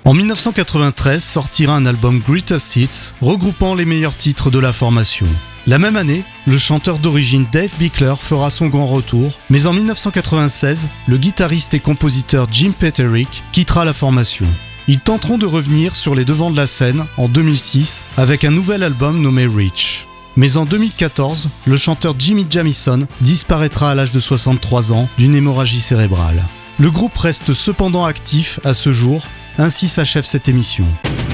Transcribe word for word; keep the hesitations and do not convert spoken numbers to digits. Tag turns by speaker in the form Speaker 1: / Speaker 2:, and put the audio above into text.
Speaker 1: En dix-neuf cent quatre-vingt-treize sortira un album Greatest Hits regroupant les meilleurs titres de la formation. La même année, le chanteur d'origine Dave Bickler fera son grand retour, mais en dix-neuf cent quatre-vingt-seize, le guitariste et compositeur Jim Peterick quittera la formation. Ils tenteront de revenir sur les devants de la scène en deux mille six avec un nouvel album nommé Reach. Mais en deux mille quatorze, le chanteur Jimmy Jamison disparaîtra à l'âge de soixante-trois ans d'une hémorragie cérébrale. Le groupe reste cependant actif à ce jour, ainsi s'achève cette émission.